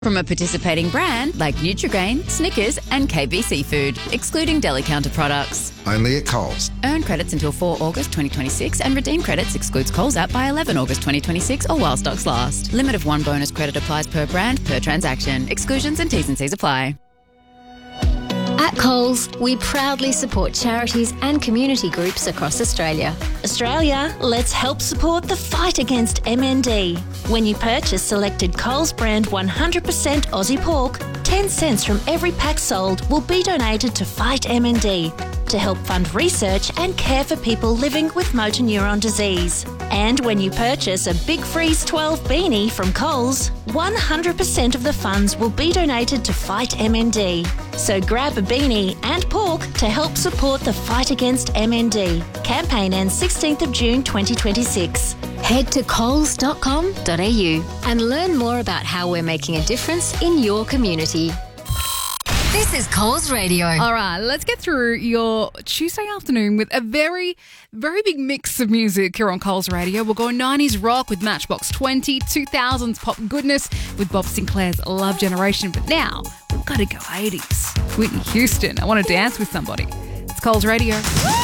from a participating brand like Nutri-Grain, Snickers and KB Seafood, excluding deli counter products. Only at Coles. Earn credits until 4 August 2026 and redeem credits excludes Coles app by 11 August 2026 or while stocks last. Limit of 1 bonus credit applies per brand, per transaction. Exclusions and T's and C's apply. At Coles, we proudly support charities and community groups across Australia. Australia, let's help support the fight against MND. When you purchase selected Coles brand 100% Aussie pork, 10 cents from every pack sold will be donated to Fight MND to help fund research and care for people living with motor neuron disease. And when you purchase a Big Freeze 12 beanie from Coles, 100% of the funds will be donated to Fight MND. So grab a beanie and pork to help support the fight against MND. Campaign ends 16th of June 2026. Head to coles.com.au and learn more about how we're making a difference in your community. This is Coles Radio. All right, let's get through your Tuesday afternoon with a very, very big mix of music here on Coles Radio. We'll go 90s rock with Matchbox 20, 2000s pop goodness with Bob Sinclair's Love Generation. But now, we've got to go 80s. Whitney Houston, I Want to Dance with Somebody. It's Coles Radio.